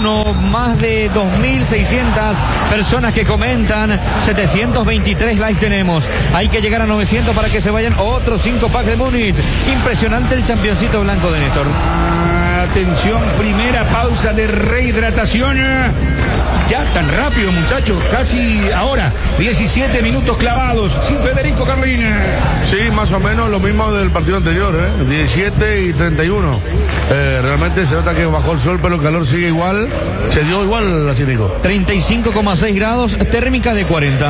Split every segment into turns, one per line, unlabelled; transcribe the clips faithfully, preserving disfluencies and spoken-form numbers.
Bruno, más de dos mil seiscientas personas que comentan, setecientos veintitrés likes tenemos. Hay que llegar a novecientos para que se vayan otros cinco packs de Múnich. Impresionante el championcito blanco de Néstor.
Atención, primera pausa de rehidratación. Ya tan rápido, muchachos, casi ahora, diecisiete minutos clavados, sin Federico Carlín.
Sí, más o menos lo mismo del partido anterior, ¿eh? diecisiete y treinta y uno. Eh, realmente se nota que bajó el sol, pero el calor sigue igual. Se dio igual, así digo.
treinta y cinco coma seis grados, térmica de cuarenta.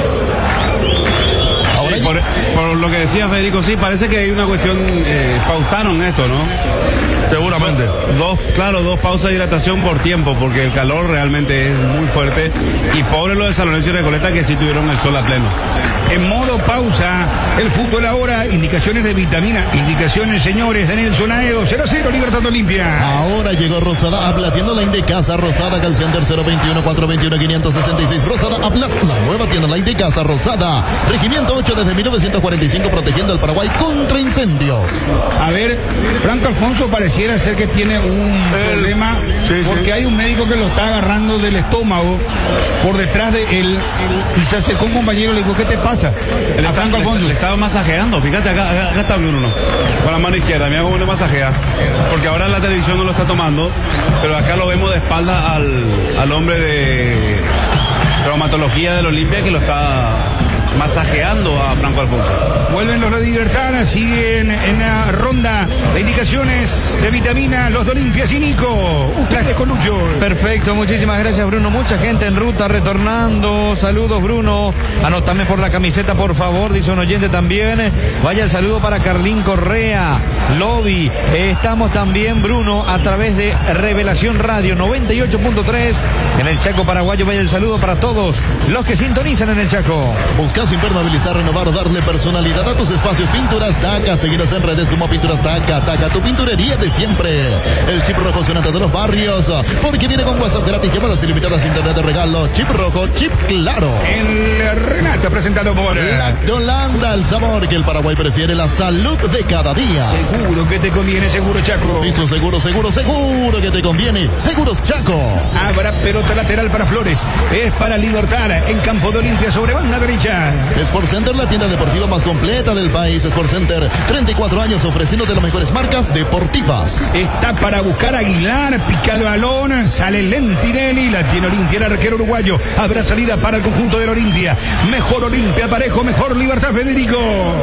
Sí, por, por lo que decía Federico, sí, parece que hay una cuestión, eh, pautaron esto, ¿no?
Seguramente.
Dos, claro, dos pausas de hidratación por tiempo, porque el calor realmente es muy fuerte. Y pobre los de San Lorenzo y Recoleta que sí tuvieron el sol a pleno.
En modo pausa, el fútbol ahora, indicaciones de vitamina, indicaciones, señores, de Nelson Aedo, cero a cero, Libertad Olimpia.
Ahora llegó Rosada, habla, tienda online de casa, Rosada, Call Center cero veintiuno, cuatrocientos veintiuno, quinientos sesenta y seis, Rosada, habla, la nueva tienda online de casa, Rosada, Regimiento ocho desde mil novecientos cuarenta y cinco, protegiendo al Paraguay contra incendios.
A ver, Franco Alfonso pareciera ser que tiene un el, problema, sí, porque sí. Hay un médico que lo está agarrando del estómago, por detrás de él, y se acercó un compañero y le dijo, ¿qué te pasa?
El a Franco Alfonso. Le, le estaba masajeando, fíjate, acá, acá, acá está Bruno, con la mano izquierda, mira cómo le masajea, porque ahora en la televisión no lo está tomando, pero acá lo vemos de espalda al, al hombre de traumatología del Olimpia que lo está masajeando a Franco Alfonso.
Vuelven los de Libertad, siguen en la ronda de indicaciones de vitamina los de Olimpia y Nico. Ustedes con Lucho.
Perfecto, muchísimas gracias, Bruno. Mucha gente en ruta retornando. Saludos, Bruno. Anótame por la camiseta, por favor, dice un oyente también. Vaya el saludo para Carlín Correa, Lobby. Estamos también, Bruno, a través de Revelación Radio noventa y ocho punto tres en el Chaco paraguayo. Vaya el saludo para todos los que sintonizan en el Chaco.
Buscas impermeabilizar, renovar, darle personalidad a tus espacios. Pinturas Taca, seguinos en redes como Pinturas Taca. Taca, tu pinturería de siempre. El chip rojo sonante de los barrios, porque viene con WhatsApp gratis, llamadas ilimitadas, internet de regalo. Chip rojo, chip claro.
El Renato presentado por
Lactolanda, el sabor que el Paraguay prefiere, la salud de cada día.
Seguro que te conviene, seguro Chaco.
Dice seguro, seguro, seguro que te conviene. Seguros Chaco.
Habrá pelota lateral para Flores. Es para Libertad en campo de Olimpia sobre banda derecha.
Sport Center, la tienda deportiva más completa del país. Sport Center, treinta y cuatro años ofreciendo de las mejores marcas deportivas.
Está para buscar a Aguilar, pica el balón, sale Lentinelli, la tiene Olimpia, el arquero uruguayo. Habrá salida para el conjunto del Olimpia. Mejor Olimpia, parejo, mejor Libertad, Federico.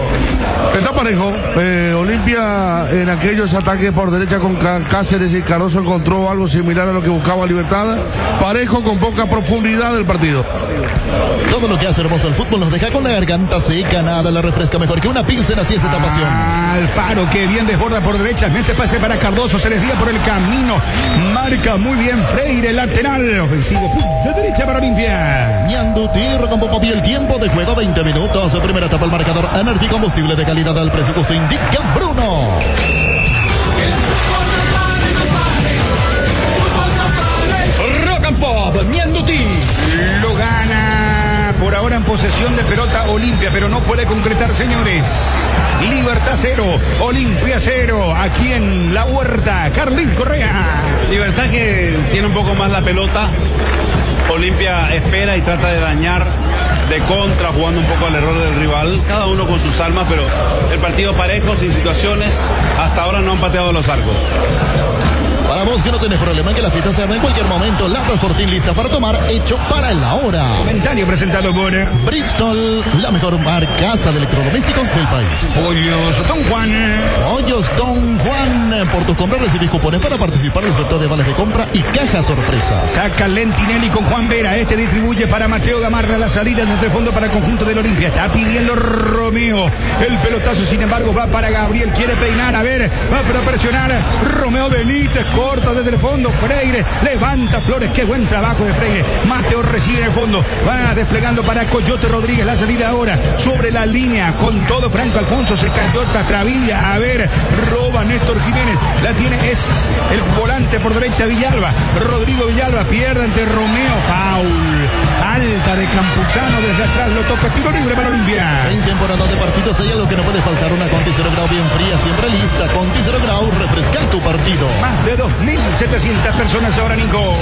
Está parejo. Eh, Olimpia en aquellos ataques por derecha con Cáceres y Caroso encontró algo similar a lo que buscaba Libertad. Parejo, con poca profundidad del partido.
Todo lo que hace hermoso el fútbol nos deja con la garganta seca, nada la refresca mejor que una Pilsen, así es esta pasión.
Alfaro que bien desborda por derecha, mete pase para Cardoso, se desvía por el camino, marca muy bien Freire, lateral, ofensivo, de derecha para Olimpia.
Ñandutirro con Popopi, el tiempo de juego veinte minutos, primera etapa el marcador, Energy combustible de calidad al precio justo, indica Bruno.
Rock and Pop, Ñanduti lo gana por ahora en posesión de pelota Olimpia, pero no puede concretar, señores. Libertad cero, Olimpia cero, aquí en la Huerta, Carlín Correa.
Libertad que tiene un poco más la pelota, Olimpia espera y trata de dañar de contra, jugando un poco al error del rival, cada uno con sus armas, pero el partido parejo, sin situaciones, hasta ahora no han pateado los arcos.
Para vos que no tenés problema en que la fiesta se arme en cualquier momento, Latas Fortín lista para tomar, hecho para el ahora.
Comentario presentado por
Bristol, la mejor marcaza de electrodomésticos del país.
Pollos Don Juan.
Pollos Don Juan. Por tus compras recibís cupones para participar en el sorteo de vales de compra y cajas sorpresas.
Saca Lentinelli con Juan Vera. Este distribuye para Mateo Gamarra, la salida desde el fondo para el conjunto del Olimpia. Está pidiendo Romeo. El pelotazo, sin embargo, va para Gabriel. Quiere peinar, a ver, va para presionar. Romeo Benítez corta desde el fondo. Freire levanta Flores. Qué buen trabajo de Freire. Mateo recibe en el fondo. Va desplegando para Coyote Rodríguez. La salida ahora sobre la línea. Con todo Franco Alfonso. Se cayó otra trabilla. A ver, roba Néstor Jiménez. La tiene, es el volante por derecha Villalba. Rodrigo Villalba pierde ante Romeo. Foul. Falta de Campuzano desde atrás. Lo toca. Tiro libre para Olimpia.
En temporada de partidos hay algo que no puede faltar. Una Conti cero grado bien fría. Siempre lista. Conti cero grado. Refresca tu partido.
Más de dos mil setecientas personas ahora, Nico.